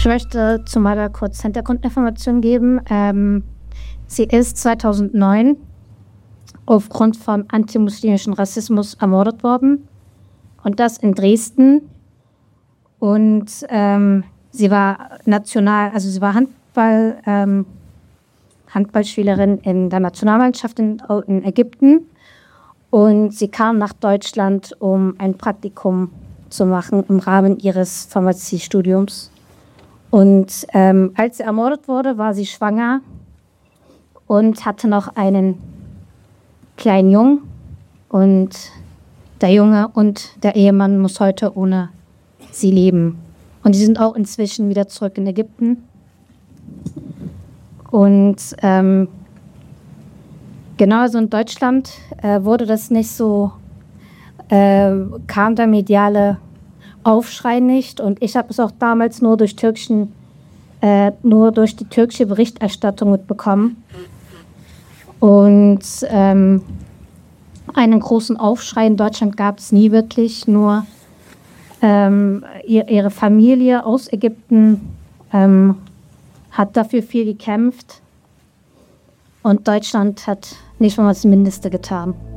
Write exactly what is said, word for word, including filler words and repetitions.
Ich möchte zu Malala kurz Hintergrundinformationen geben. Ähm, sie ist zweitausendneun aufgrund von antimuslimischen Rassismus ermordet worden. Und das in Dresden. Und ähm, sie war national, also sie war Handball, ähm, Handballspielerin in der Nationalmannschaft in, in Ägypten. Und sie kam nach Deutschland, um ein Praktikum zu machen im Rahmen ihres Pharmaziestudiums. Und ähm, als sie ermordet wurde, war sie schwanger und hatte noch einen kleinen Jungen. Und der Junge und der Ehemann muss heute ohne sie leben. Und die sind auch inzwischen wieder zurück in Ägypten. Und ähm, genauso in Deutschland äh, wurde das nicht so, äh, kam der mediale Aufschrei nicht. Und ich habe es auch damals nur durch türkischen, äh, nur durch die türkische Berichterstattung mitbekommen. Und ähm, einen großen Aufschrei in Deutschland gab es nie wirklich, nur ähm, ihr, ihre Familie aus Ägypten ähm, hat dafür viel gekämpft und Deutschland hat nicht mal das Mindeste getan.